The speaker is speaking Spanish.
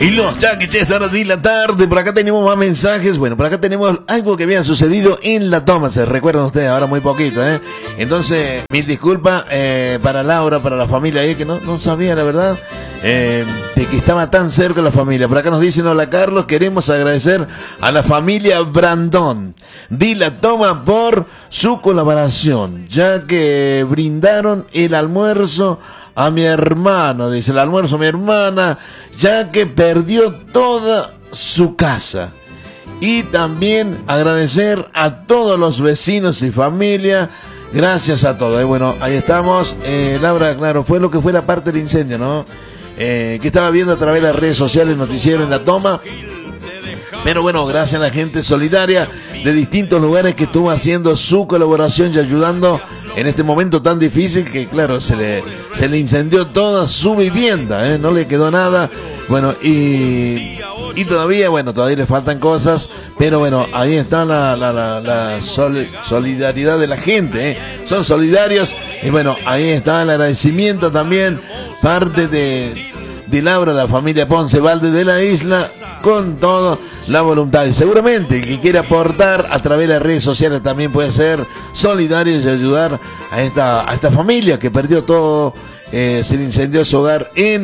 Y los chaquiches de horas de la tarde. Por acá tenemos más mensajes. Bueno, por acá tenemos algo que había sucedido en La Toma. Se recuerdan ustedes ahora muy poquito, ¿eh? Entonces, mil disculpas para Laura, para la familia ahí, que no sabía la verdad de que estaba tan cerca la familia. Por acá nos dicen: hola Carlos, queremos agradecer a la familia Brandón de La Toma por su colaboración, ya que brindaron el almuerzo a mi hermano, dice, el almuerzo a mi hermana, ya que perdió toda su casa. Y también agradecer a todos los vecinos y familia, gracias a todos. Bueno, ahí estamos. Laura, claro, fue lo que fue la parte del incendio, ¿no? Que estaba viendo a través de las redes sociales, noticiero en La Toma. Pero bueno, gracias a la gente solidaria de distintos lugares que estuvo haciendo su colaboración y ayudando en este momento tan difícil que, claro, se le incendió toda su vivienda, no le quedó nada. Bueno, y todavía le faltan cosas, pero bueno, ahí está la solidaridad de la gente, son solidarios. Y bueno, ahí está el agradecimiento también, parte de Laura, la familia Ponce Valde de la isla, con toda la voluntad. Y seguramente el que quiera aportar a través de las redes sociales también puede ser solidario y ayudar a esta familia que perdió todo, se le incendió su hogar en